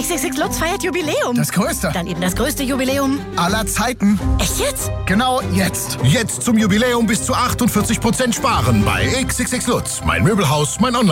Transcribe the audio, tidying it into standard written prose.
XXX Lutz feiert Jubiläum. Das größte. Dann eben das größte Jubiläum Aller Zeiten. Echt jetzt? Genau jetzt. Jetzt zum Jubiläum bis zu 48% sparen bei XXX Lutz. Mein Möbelhaus, mein Online.